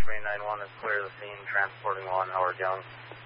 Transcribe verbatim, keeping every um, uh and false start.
three nine one is clear of the scene, transporting one Howard Young.